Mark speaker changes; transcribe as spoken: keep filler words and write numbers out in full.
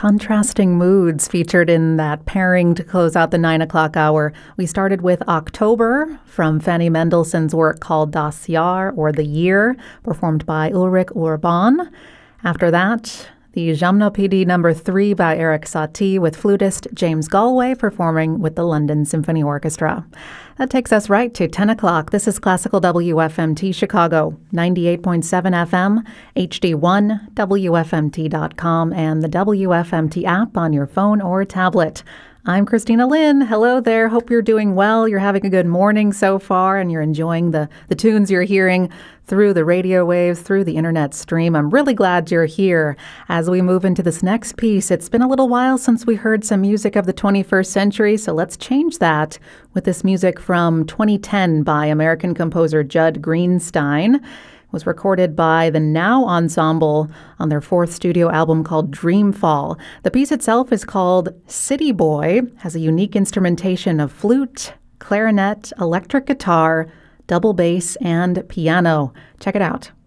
Speaker 1: Contrasting moods featured in that pairing to close out the nine o'clock hour. We started with October from Fanny Mendelssohn's work called Das Jahr, or The Year, performed by Ulrich Urban. After that, the Gymnopédie number three by Erik Satie with flutist James Galway performing with the London Symphony Orchestra. That takes us right to ten o'clock. This is Classical W F M T Chicago, ninety-eight point seven F M, H D one, W F M T dot com, and the W F M T app on your phone or tablet. I'm Christina Lynn. Hello there. Hope you're doing well. You're having a good morning so far, and you're enjoying the, the tunes you're hearing through the radio waves, through the internet stream. I'm really glad you're here. As we move into this next piece, it's been a little while since we heard some music of the twenty-first century, so let's change that with this music from twenty ten by American composer Judd Greenstein. Was recorded by the Now Ensemble on their fourth studio album called Dreamfall. The piece itself is called City Boy, has a unique instrumentation of flute, clarinet, electric guitar, double bass, and piano. Check it out.